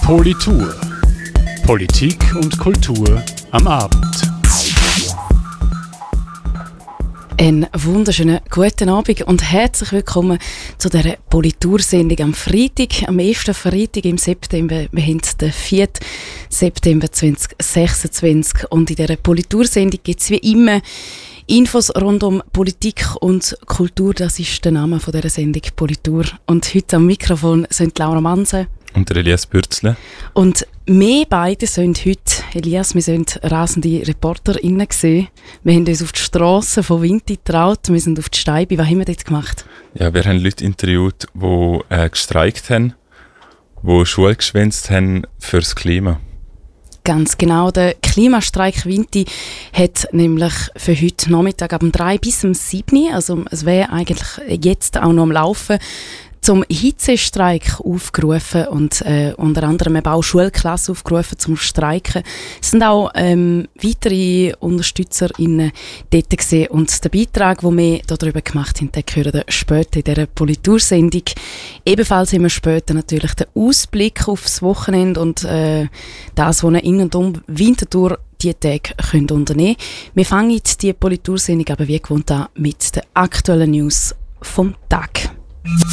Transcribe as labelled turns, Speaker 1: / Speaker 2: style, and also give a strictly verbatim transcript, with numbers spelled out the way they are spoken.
Speaker 1: Politur. Politik und Kultur am Abend.
Speaker 2: Einen wunderschönen guten Abend und herzlich willkommen zu dieser Politursendung am Freitag, am ersten Freitag im September. Wir haben den vierten September zwanzig sechsundzwanzig und in dieser Politursendung gibt es wie immer Infos rund um Politik und Kultur. Das ist der Name von dieser Sendung, Politur. Und heute am Mikrofon sind Laura Manse
Speaker 3: und der Elias Bürzle.
Speaker 2: Und wir beide sind heute, Elias, wir sind rasende ReporterInnen gesehen. Wir haben uns auf die Strasse von Winti getraut, wir sind auf die Steibe. Was haben wir dort gemacht?
Speaker 3: Ja, wir haben Leute interviewt, die äh, gestreikt haben, die Schule geschwänzt haben fürs Klima.
Speaker 2: Ganz genau. Der Klimastreik Winti hat nämlich für heute Nachmittag ab drei bis um sieben, also es wäre eigentlich jetzt auch noch am Laufen, zum Hitzestreik aufgerufen und äh, unter anderem eben auch Schulklassen aufgerufen zum Streiken. Es sind auch ähm, weitere UnterstützerInnen dort gewesen. Und der Beitrag, den wir darüber gemacht haben, den hören wir später in dieser Politursendung. Ebenfalls haben wir später natürlich den Ausblick aufs Wochenende und äh, das, was ihr in und um Winterthur diese Tage könnt unternehmen könnt. Wir fangen die Politursendung aber wie gewohnt an mit den aktuellen News vom Tag.